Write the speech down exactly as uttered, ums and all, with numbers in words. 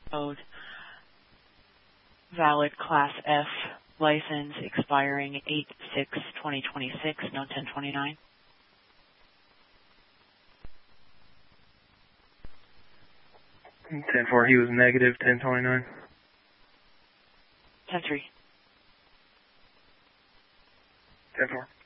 code. Valid Class F license expiring eight six twenty twenty-six, no ten twenty-nine. ten four, he was negative ten twenty-nine. ten three. ten four.